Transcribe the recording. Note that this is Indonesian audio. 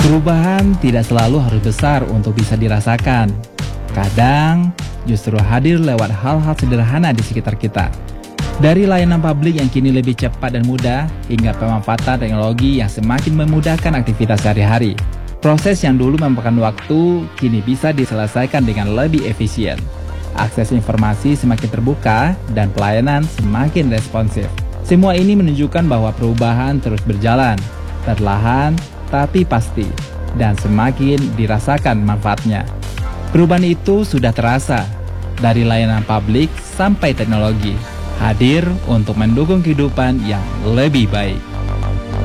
Perubahan tidak selalu harus besar untuk bisa dirasakan. Kadang justru hadir lewat hal-hal sederhana di sekitar kita. Dari layanan publik yang kini lebih cepat dan mudah, hingga pemanfaatan teknologi yang semakin memudahkan aktivitas sehari-hari. Proses yang dulu memakan waktu, kini bisa diselesaikan dengan lebih efisien. Akses informasi semakin terbuka, dan pelayanan semakin responsif. Semua ini menunjukkan bahwa perubahan terus berjalan, perlahan tapi pasti, dan semakin dirasakan manfaatnya. Perubahan itu sudah terasa, dari layanan publik sampai teknologi, hadir untuk mendukung kehidupan yang lebih baik.